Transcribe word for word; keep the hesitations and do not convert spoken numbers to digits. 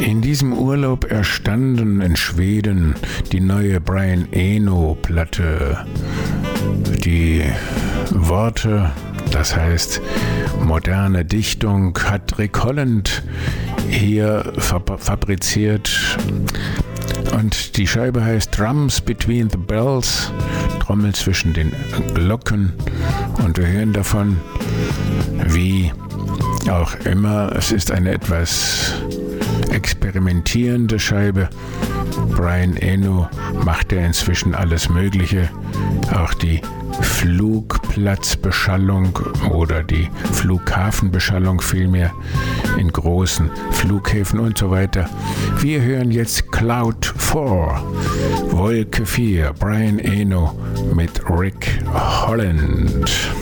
In diesem Urlaub erstanden in Schweden die neue Brian Eno-Platte. Die Worte, das heißt moderne Dichtung, hat Rick Holland hier fabriziert. Und die Scheibe heißt Drums Between the Bells, Trommel zwischen den Glocken. Und wir hören davon, wie auch immer, es ist eine etwas experimentierende Scheibe. Brian Eno macht ja inzwischen alles Mögliche, auch die Flugplatzbeschallung oder die Flughafenbeschallung vielmehr in großen Flughäfen und so weiter. Wir hören jetzt Cloud vier, Wolke vier, Brian Eno mit Rick Holland.